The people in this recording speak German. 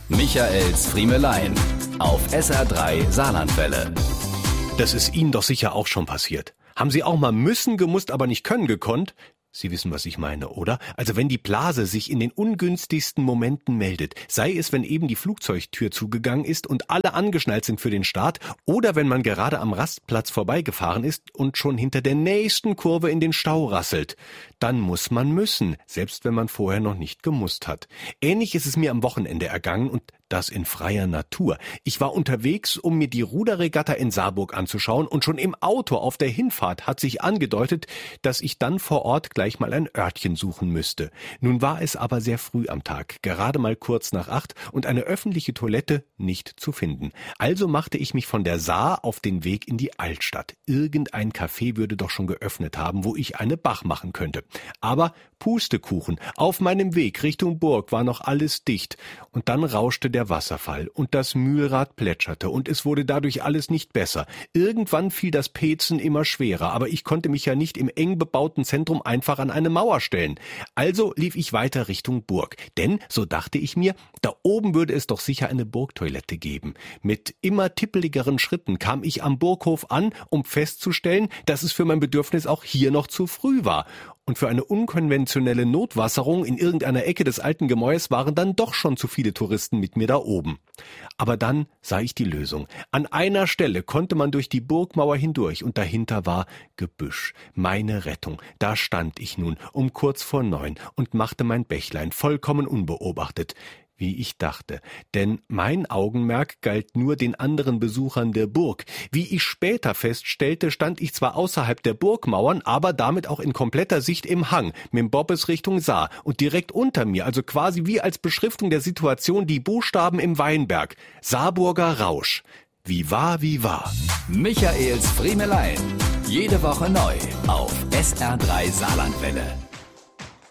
Michaels Friemelein auf SR3 Saarlandwelle. Das ist Ihnen doch sicher auch schon passiert. Haben Sie auch mal müssen, gemusst, aber nicht können gekonnt? Sie wissen, was ich meine, oder? Also wenn die Blase sich in den ungünstigsten Momenten meldet, sei es, wenn eben die Flugzeugtür zugegangen ist und alle angeschnallt sind für den Start, oder wenn man gerade am Rastplatz vorbeigefahren ist und schon hinter der nächsten Kurve in den Stau rasselt, dann muss man müssen, selbst wenn man vorher noch nicht gemusst hat. Ähnlich ist es mir am Wochenende ergangen und das in freier Natur. Ich war unterwegs, um mir die Ruderregatta in Saarburg anzuschauen, und schon im Auto auf der Hinfahrt hat sich angedeutet, dass ich dann vor Ort gleich mal ein Örtchen suchen müsste. Nun war es aber sehr früh am Tag, gerade mal kurz nach 8, und eine öffentliche Toilette nicht zu finden. Also machte ich mich von der Saar auf den Weg in die Altstadt. Irgendein Café würde doch schon geöffnet haben, wo ich eine Bach machen könnte. Aber Pustekuchen, auf meinem Weg Richtung Burg war noch alles dicht, und dann rauschte der Wasserfall und das Mühlrad plätscherte und es wurde dadurch alles nicht besser. Irgendwann fiel das Pezen immer schwerer, aber ich konnte mich ja nicht im eng bebauten Zentrum einfach an eine Mauer stellen. Also lief ich weiter Richtung Burg, denn, so dachte ich mir, da oben würde es doch sicher eine Burgtoilette geben. Mit immer tippeligeren Schritten kam ich am Burghof an, um festzustellen, dass es für mein Bedürfnis auch hier noch zu früh war. Und für eine unkonventionelle Notwasserung in irgendeiner Ecke des alten Gemäuers waren dann doch schon zu viele Touristen mit mir da oben. Aber dann sah ich die Lösung. An einer Stelle konnte man durch die Burgmauer hindurch und dahinter war Gebüsch. Meine Rettung. Da stand ich nun um kurz vor 9 und machte mein Bächlein vollkommen unbeobachtet. Wie ich dachte, denn mein Augenmerk galt nur den anderen Besuchern der Burg. Wie ich später feststellte, stand ich zwar außerhalb der Burgmauern, aber damit auch in kompletter Sicht im Hang, mit Bobbes Richtung Saar, und direkt unter mir, also quasi wie als Beschriftung der Situation, die Buchstaben im Weinberg: Saarburger Rausch. Wie wahr, wie wahr. Michaels Friemelein, jede Woche neu auf SR3 Saarlandwelle.